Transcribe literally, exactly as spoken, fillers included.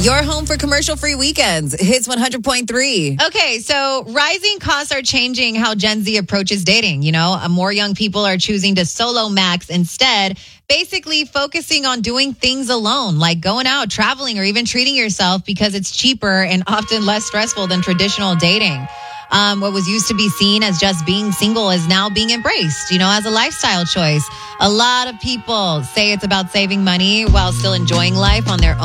Your home for commercial-free weekends. Hits one hundred point three. Okay, so rising costs are changing how Gen Z approaches dating. You know, Uh, more young people are choosing to solo max instead, basically focusing on doing things alone, like going out, traveling, or even treating yourself because it's cheaper and often less stressful than traditional dating. Um, what was used to be seen as just being single is now being embraced, you know, as a lifestyle choice. A lot of people say it's about saving money while still enjoying life on their own.